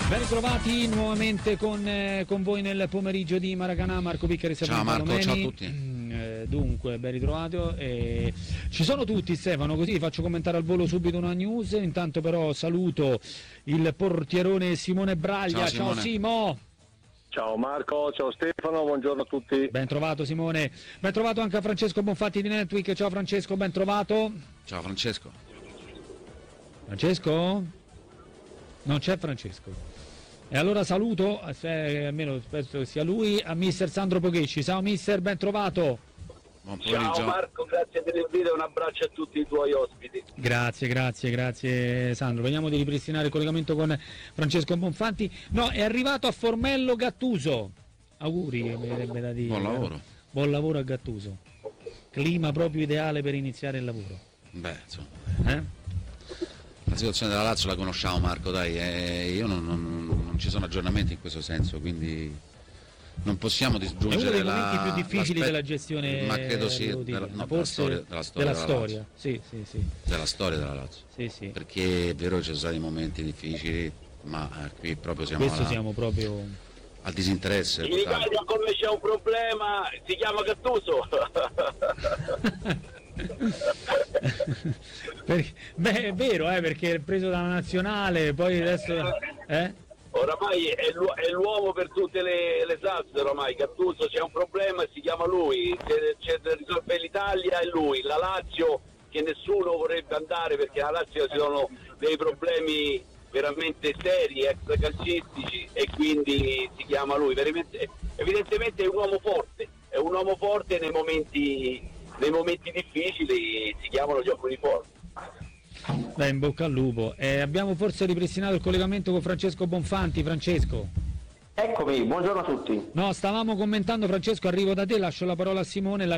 Ben ritrovati nuovamente con voi nel pomeriggio di Maracanã. Marco Piccari, ciao Marco, Palomeni. Ciao a tutti. Dunque, ben ritrovato. Ci sono tutti, Stefano, così faccio commentare al volo subito una news. Intanto però saluto il portierone Simone Braglia. Ciao Simo. Ciao Marco, ciao Stefano, buongiorno a tutti. Ben trovato Simone. Ben trovato anche a Francesco Bonfatti di Netweek. Ciao Francesco, ben trovato. Ciao Francesco. Francesco? Non c'è Francesco. E allora saluto, almeno penso che sia lui, a mister Sandro Poghesci. Ciao mister, ben trovato. Buon pomeriggio. Ciao Marco, grazie per l'invito e un abbraccio a tutti i tuoi ospiti. Grazie Sandro. Veniamo di ripristinare il collegamento con Francesco Bonfanti. No, è arrivato a Formello Gattuso. Auguri, mi verrebbe da dire. Buon lavoro. Buon lavoro a Gattuso. Clima proprio ideale per iniziare il lavoro. Beh, insomma. La situazione della Lazio la conosciamo Marco, dai, io non ci sono aggiornamenti in questo senso, quindi non possiamo disgiungere è uno dei momenti più difficili della gestione, ma credo sì, della storia sì. Della storia della Lazio. Sì. Perché è vero che ci sono stati momenti difficili, ma qui proprio siamo proprio al disinteresse. In Italia come c'è un problema si chiama Gattuso. Beh, è vero, perché è preso dalla nazionale, poi adesso Oramai è l'uomo per tutte le salse, oramai Gattuso, c'è un problema e si chiama lui, c'è da risolvere l'Italia e lui, la Lazio che nessuno vorrebbe andare perché alla Lazio ci sono dei problemi veramente seri, extracalcistici, e quindi si chiama lui, evidentemente è un uomo forte nei momenti difficili, si chiamano gli uomini forti. Beh, in bocca al lupo. Abbiamo forse ripristinato il collegamento con Francesco Bonfanti. Francesco. Eccomi, buongiorno a tutti. No, stavamo commentando, Francesco, arrivo da te, lascio la parola a Simone.